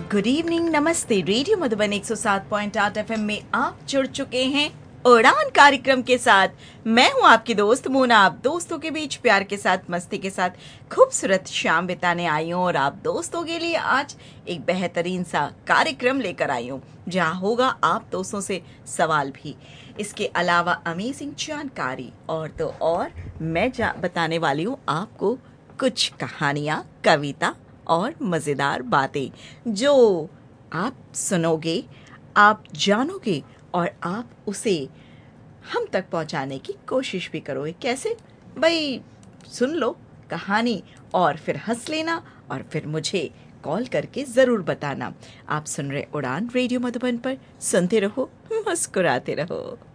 Good evening, नमस्ते। Radio Madhuban 107.8 FM में आप जुड़ चुके हैं उड़ान कार्यक्रम के साथ। मैं हूं आपकी दोस्त मोना। आप दोस्तों के बीच प्यार के साथ, मस्ती के साथ खूबसूरत शाम बिताने आई हूं और आप दोस्तों के लिए आज एक बेहतरीन सा कार्यक्रम लेकर आई हूं जहां होगा आप दोस्तों से सवाल भी, इसके अलावा अमेजिंग जानकारी और मैं बताने वाली हूं आपको कुछ कहानियां, कविता और मज़ेदार बातें जो आप सुनोगे, आप जानोगे और आप उसे हम तक पहुंचाने की कोशिश भी करोगे। कैसे? भाई, सुन लो कहानी और फिर हंस लेना और फिर मुझे कॉल करके ज़रूर बताना। आप सुन रहे उड़ान रेडियो मधुबन पर। सुनते रहो, मुस्कुराते रहो।